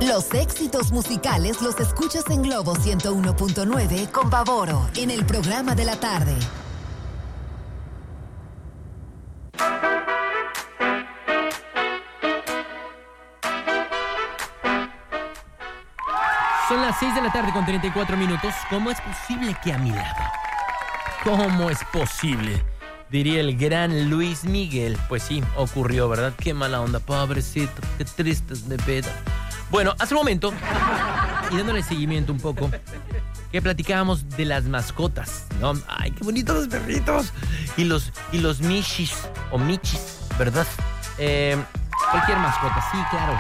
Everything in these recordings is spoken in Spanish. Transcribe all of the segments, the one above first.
Los éxitos musicales los escuchas en Globo 101.9 con Pavoro en el programa de la tarde. Son las 6 de la tarde con 34 minutos. ¿Cómo es posible que a mi lado? ¿Cómo es posible? Diría el gran Luis Miguel. Pues sí, ocurrió, ¿verdad? Qué mala onda, pobrecito. Qué tristes de peda. Bueno, hace un momento, y dándole seguimiento un poco, que platicábamos de las mascotas, ¿no? Ay, qué bonitos los perritos. Y los michis, o michis, ¿verdad? Cualquier mascota, sí, claro.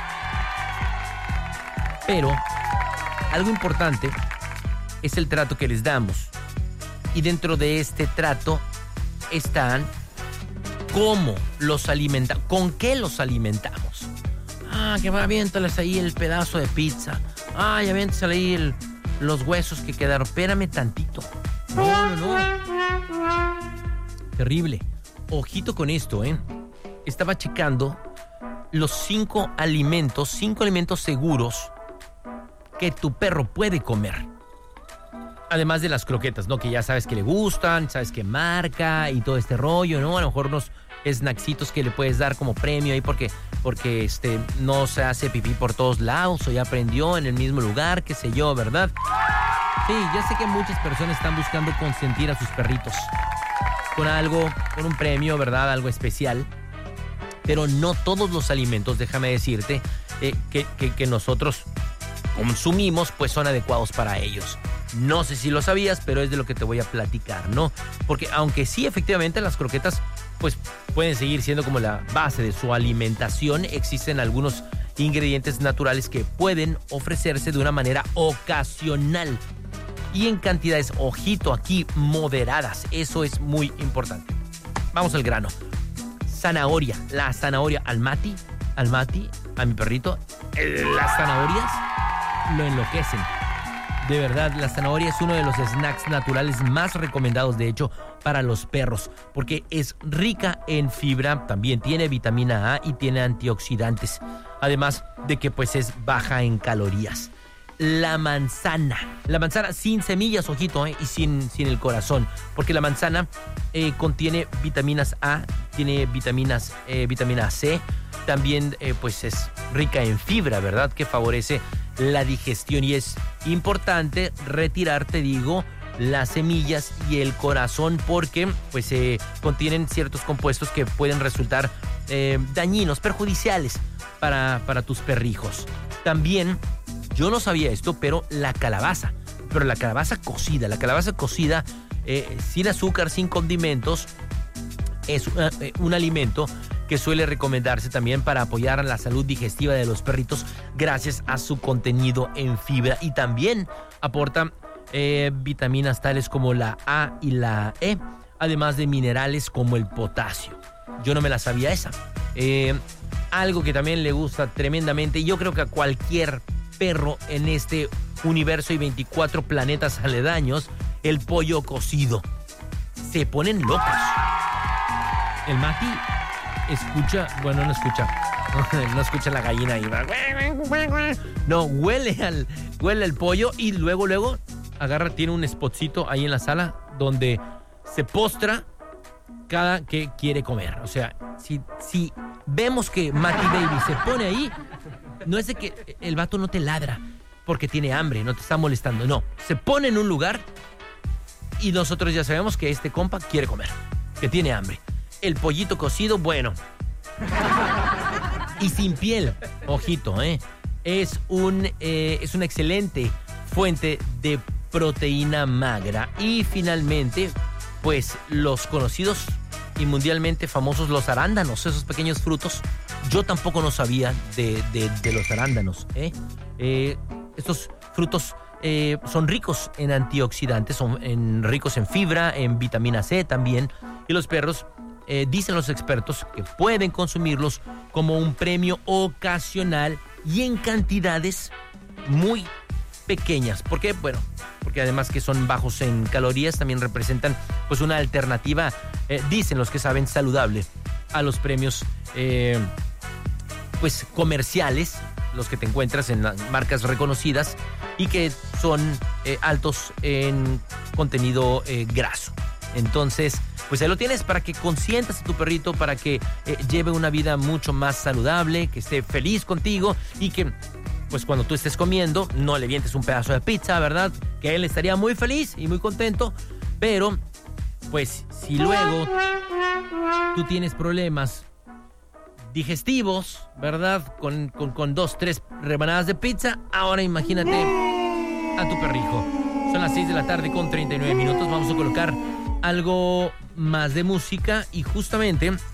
Pero algo importante es el trato que les damos. Y dentro de este trato están cómo los alimentamos, con qué los alimentamos. Ah, que va, aviéntales ahí el pedazo de pizza. Ay, aviéntales ahí los huesos que quedaron. Espérame tantito. No. Terrible. Ojito con esto, ¿eh? Estaba checando los 5 alimentos seguros que tu perro puede comer. Además de las croquetas, ¿no? Que ya sabes que le gustan, sabes qué marca y todo este rollo, ¿no? A lo mejor unos snacksitos que le puedes dar como premio ahí porque no se hace pipí por todos lados o ya aprendió en el mismo lugar, qué sé yo, ¿verdad? Sí, ya sé que muchas personas están buscando consentir a sus perritos con algo, con un premio, ¿verdad? Algo especial. Pero no todos los alimentos, déjame decirte, que nosotros consumimos, pues son adecuados para ellos. No sé si lo sabías, pero es de lo que te voy a platicar, ¿no? Porque aunque sí, efectivamente, las croquetas pues pueden seguir siendo como la base de su alimentación, existen algunos ingredientes naturales que pueden ofrecerse de una manera ocasional y en cantidades, ojito aquí, moderadas. Eso es muy importante. Vamos al grano. Zanahoria, la zanahoria al Mati, a mi perrito, las zanahorias lo enloquecen. De verdad, la zanahoria es uno de los snacks naturales más recomendados, de hecho, para los perros, porque es rica en fibra, también tiene vitamina A y tiene antioxidantes, además de que pues es baja en calorías. La manzana sin semillas, ojito, y sin el corazón, porque la manzana contiene vitaminas A, tiene vitamina C, también pues es rica en fibra, ¿verdad? Que favorece la digestión y es importante retirar, te digo, las semillas y el corazón porque pues contienen ciertos compuestos que pueden resultar dañinos, perjudiciales para tus perrijos. También, yo no sabía esto, pero la calabaza cocida, sin azúcar, sin condimentos, es un alimento que suele recomendarse también para apoyar la salud digestiva de los perritos gracias a su contenido en fibra y también aporta vitaminas tales como la A y la E, además de minerales como el potasio. Yo no me la sabía esa. Algo que también le gusta tremendamente, y yo creo que a cualquier perro en este universo y 24 planetas aledaños, el pollo cocido. Se ponen locos. El Mati no escucha la gallina ahí. No, huele al pollo y luego tiene un spotcito ahí en la sala donde se postra cada que quiere comer. O sea, si vemos que Mati Baby se pone ahí, no es de que el vato no te ladra porque tiene hambre, no te está molestando, no. Se pone en un lugar y nosotros ya sabemos que este compa quiere comer, que tiene hambre. El pollito cocido, bueno. Y sin piel, ojito, es una excelente fuente de proteína magra. Y finalmente, pues los conocidos y mundialmente famosos los arándanos, esos pequeños frutos. Yo tampoco no sabía de los arándanos. Estos frutos son ricos en antioxidantes, son ricos en fibra, en vitamina C también. Y los perros, dicen los expertos, que pueden consumirlos como un premio ocasional y en cantidades muy pequeñas. ¿Por qué? Bueno, porque además que son bajos en calorías, también representan pues una alternativa, dicen los que saben, saludable a los premios pues comerciales los que te encuentras en las marcas reconocidas y que son altos en contenido graso. Entonces, pues ahí lo tienes para que consientas a tu perrito, para que lleve una vida mucho más saludable, que esté feliz contigo y que, pues cuando tú estés comiendo, no le vientes un pedazo de pizza, ¿verdad? Que él estaría muy feliz y muy contento, pero, pues, si luego tú tienes problemas digestivos, ¿verdad? Con 2, 3 rebanadas de pizza, ahora imagínate a tu perrijo. Son las 6 de la tarde con 39 minutos. Vamos a colocar algo más de música y justamente